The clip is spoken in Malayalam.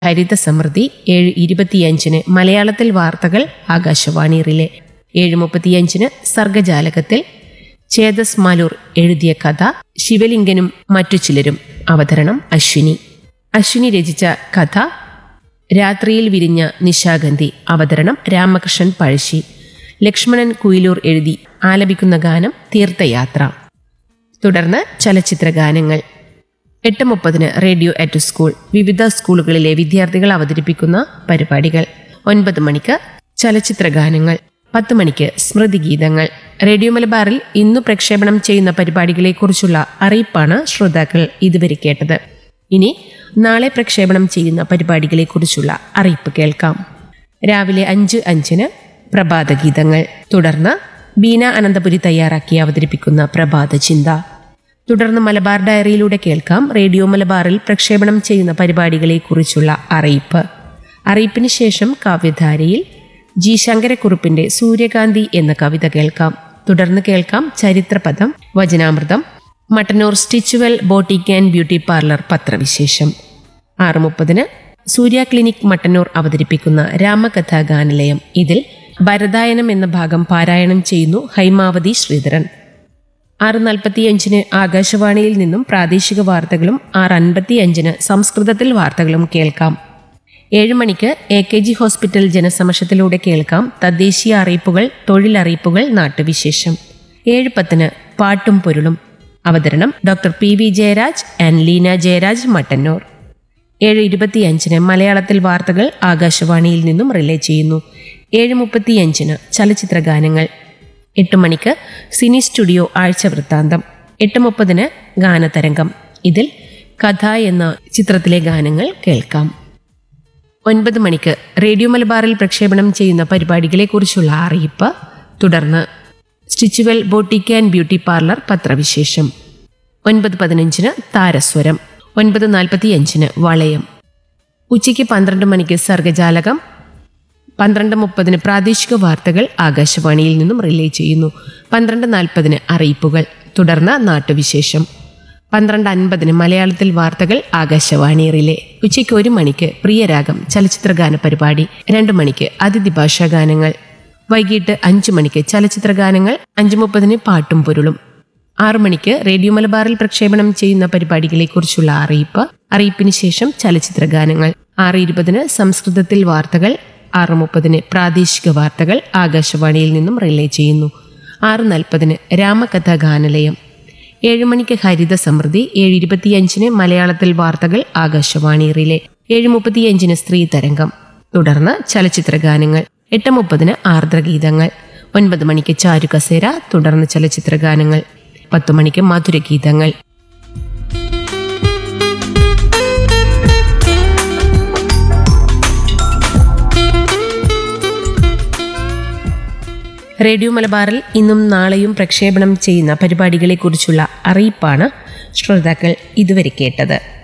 ഹരിത സമൃദ്ധി 7:25 മലയാളത്തിൽ വാർത്തകൾ ആകാശവാണി റിലേ. 7:35 സർഗജാലകത്തിൽ ചേതസ് മാലൂർ എഴുതിയ കഥ ശിവലിംഗനും മറ്റു ചിലരും. അവതരണം അശ്വിനി രചിച്ച കഥ രാത്രിയിൽ വിരിഞ്ഞ നിശാഗന്ധി. അവതരണം രാമകൃഷ്ണൻ പഴശ്ശി. ലക്ഷ്മണൻ കുയിലൂർ എഴുതി ആലപിക്കുന്ന ഗാനം തീർത്ഥയാത്ര. തുടർന്ന് ചലച്ചിത്ര ഗാനങ്ങൾ. 8:30 റേഡിയോ അറ്റ് സ്കൂൾ. വിവിധ സ്കൂളുകളിലെ വിദ്യാർത്ഥികൾ അവതരിപ്പിക്കുന്ന പരിപാടികൾ. 9 മണിക്ക് ചലച്ചിത്ര ഗാനങ്ങൾ. 10 മണിക്ക് സ്മൃതിഗീതങ്ങൾ. റേഡിയോ മലബാറിൽ ഇന്നു പ്രക്ഷേപണം ചെയ്യുന്ന പരിപാടികളെക്കുറിച്ചുള്ള അറിയിപ്പാണ് ശ്രോതാക്കൾ ഇതുവരെ കേട്ടത്. ഇനി നാളെ പ്രക്ഷേപണം ചെയ്യുന്ന പരിപാടികളെക്കുറിച്ചുള്ള അറിയിപ്പ് കേൾക്കാം. രാവിലെ 5:05 പ്രഭാതഗീതങ്ങൾ. തുടർന്ന് ബീന അനന്തപുരി തയ്യാറാക്കി അവതരിപ്പിക്കുന്ന പ്രഭാത ചിന്ത. തുടർന്ന് മലബാർ ഡയറിയിലൂടെ കേൾക്കാം റേഡിയോ മലബാറിൽ പ്രക്ഷേപണം ചെയ്യുന്ന പരിപാടികളെക്കുറിച്ചുള്ള അറിയിപ്പ്. അറിയിപ്പിന് ശേഷം കാവ്യധാരയിൽ ജി ശങ്കരക്കുറുപ്പിന്റെ സൂര്യകാന്തി എന്ന കവിത കേൾക്കാം. തുടർന്ന് കേൾക്കാം ചരിത്രപദം, വചനാമൃതം, Mattannur Stitchwell boutique and beauty parlour പത്രവിശേഷം. 6:30 സൂര്യ ക്ലിനിക് മട്ടന്നൂർ അവതരിപ്പിക്കുന്ന രാമകഥാ ഗാനലയം. ഇതിൽ ഭരതായനം എന്ന ഭാഗം പാരായണം ചെയ്യുന്നു ഹൈമാവതി ശ്രീധരൻ. 6:45 ആകാശവാണിയിൽ നിന്നും പ്രാദേശിക വാർത്തകളും 6:55 സംസ്കൃതത്തിൽ വാർത്തകളും കേൾക്കാം. 7 മണിക്ക് AKG ഹോസ്പിറ്റൽ ജനസമക്ഷത്തിലൂടെ കേൾക്കാം തദ്ദേശീയ അറിയിപ്പുകൾ, തൊഴിലറിയിപ്പുകൾ, നാട്ടുവിശേഷം. 7:10 പാട്ടും പൊരുളും. അവതരണം doctor PV Jayaraj and Leena Jayaraj Mattannur. 7:25 മലയാളത്തിൽ വാർത്തകൾ ആകാശവാണിയിൽ നിന്നും റിലേ ചെയ്യുന്നു. 7:35 ചലച്ചിത്ര ഗാനങ്ങൾ. 8 മണിക്ക് സിനി സ്റ്റുഡിയോ ആഴ്ച വൃത്താന്തം. 8:30 ഗാനതരംഗം. ഇതിൽ കഥ എന്ന ചിത്രത്തിലെ ഗാനങ്ങൾ കേൾക്കാം. 9 മണിക്ക് റേഡിയോ മലബാറിൽ പ്രക്ഷേപണം ചെയ്യുന്ന പരിപാടികളെക്കുറിച്ചുള്ള അറിയിപ്പ്. തുടർന്ന് Stitchwell boutique and beauty parlour പത്രവിശേഷം. 9:15 താരസ്വരം. 9:45 വളയം. ഉച്ചയ്ക്ക് 12 മണിക്ക് സർഗജാലകം. 12:30 പ്രാദേശിക വാർത്തകൾ ആകാശവാണിയിൽ നിന്നും റിലേ ചെയ്യുന്നു. 12:40 അറിയിപ്പുകൾ. തുടർന്ന് നാട്ടുവിശേഷം. 12:50 മലയാളത്തിൽ വാർത്തകൾ ആകാശവാണി റിലേ. ഉച്ചയ്ക്ക് 1 മണിക്ക് പ്രിയരാഗം ചലച്ചിത്ര ഗാന പരിപാടി. 2 മണിക്ക് അതിഥി ഭാഷാ ഗാനങ്ങൾ. വൈകിട്ട് 5 മണിക്ക് ചലച്ചിത്ര ഗാനങ്ങൾ. 5:30 പാട്ടും പൊരുളും. 6 മണിക്ക് റേഡിയോ മലബാറിൽ പ്രക്ഷേപണം ചെയ്യുന്ന പരിപാടികളെക്കുറിച്ചുള്ള അറിയിപ്പ്. അറിയിപ്പിന് ശേഷം ചലച്ചിത്ര ഗാനങ്ങൾ. 6:20 സംസ്കൃതത്തിൽ വാർത്തകൾ. 6:30 പ്രാദേശിക വാർത്തകൾ ആകാശവാണിയിൽ നിന്നും റിലേ ചെയ്യുന്നു. 6:40 രാമകഥാ ഗാനലയം. 7 മണിക്ക് ഹരിത സമൃദ്ധി. 7:25 മലയാളത്തിൽ വാർത്തകൾ ആകാശവാണി റിലേ. 7:35 സ്ത്രീ തരംഗം. തുടർന്ന് ചലച്ചിത്ര ഗാനങ്ങൾ. 8:30 ആർദ്രഗീതങ്ങൾ. 9 മണിക്ക് ചാരുകസേര. തുടർന്ന് ചലച്ചിത്ര ഗാനങ്ങൾ. 10 മണിക്ക് മധുരഗീതങ്ങൾ. റേഡിയോ മലബാറിൽ ഇന്നും നാളെയും പ്രക്ഷേപണം ചെയ്യുന്ന പരിപാടികളെക്കുറിച്ചുള്ള അറിയിപ്പാണ് ശ്രോതാക്കൾ ഇതുവരെ കേട്ടത്.